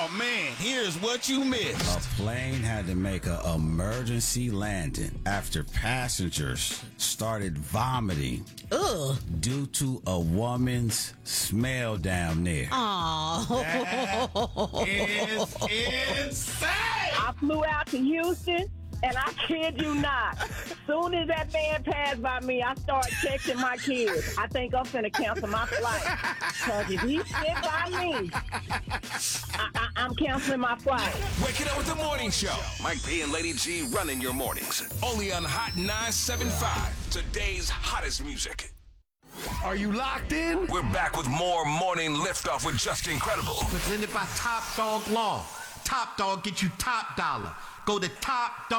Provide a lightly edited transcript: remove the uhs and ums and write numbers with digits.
Oh, man, here's what you missed. A plane had to make an emergency landing after passengers started vomiting due to a woman's smell down there. That is insane. I flew out to Houston, and I kid you not, soon as that man passed by me, I started texting my kids. I think I'm finna cancel my flight. Because if he sit by me, I'm canceling my flight. Wake it up with the morning show. Mike P and Lady G running your mornings. Only on Hot 975, today's hottest music. Are you locked in? We're back with more Morning Liftoff with Just Incredible. Presented by Top Dog Law. Top Dog get you top dollar. Go to Top Dog.